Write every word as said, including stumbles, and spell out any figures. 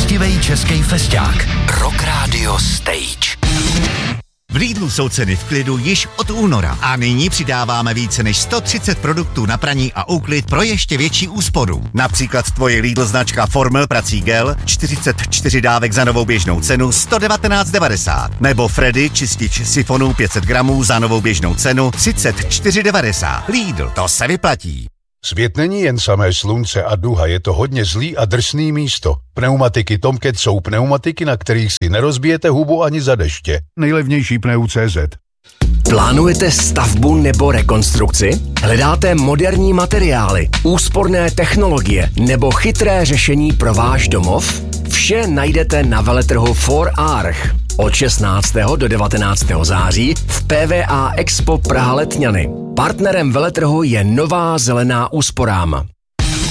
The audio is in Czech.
poctivý český fešťák. Rock Radio Stage. V Lidlu jsou ceny v klidu již od února a nyní přidáváme více než sto třicet produktů na praní a úklid pro ještě větší úsporu. Například tvoje Lidl značka Formel prací gel, čtyřicet čtyři dávek za novou běžnou cenu sto devatenáct devadesát. Nebo Freddy čistič sifonů pět set gramů za novou běžnou cenu třicet čtyři devadesát. Lidl, to se vyplatí. Svět není jen samé slunce a duha, je to hodně zlý a drsný místo. Pneumatiky Tomcat jsou pneumatiky, na kterých si nerozbijete hubu ani za deště. Nejlevnější pneu tečka cé zet. Plánujete stavbu nebo rekonstrukci? Hledáte moderní materiály, úsporné technologie nebo chytré řešení pro váš domov? Vše najdete na veletrhu For Arch od šestnáctého do devatenáctého září v P V A Expo Praha Letňany. Partnerem veletrhu je Nová zelená úsporám.